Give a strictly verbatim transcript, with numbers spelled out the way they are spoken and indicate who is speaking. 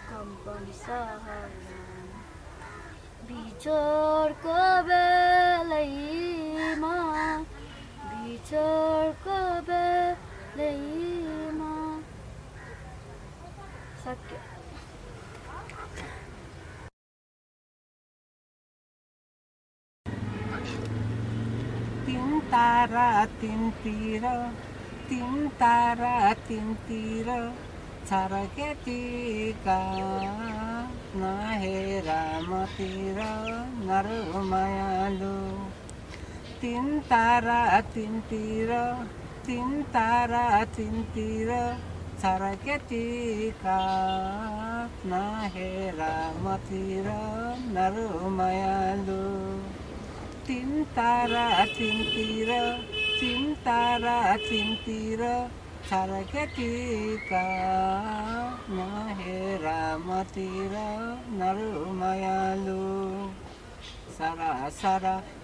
Speaker 1: कंपन सहला बिछोडको बेलैमा बिछोडको बेलैमा सक्यो।
Speaker 2: तिन तारा तिनतिर तिन तारा तिनतिर छरकेटीका नहेर मतिर नर मायालु। तिन तारा तिनतिर तिन तारा तिनतिर छरकेटीका नहेर मतिर नर मायालु। तिन तारा तिनतिर तिन तारा तिनतिर छरकेटीका नहेर मतिर नर मायालु। सरा सरा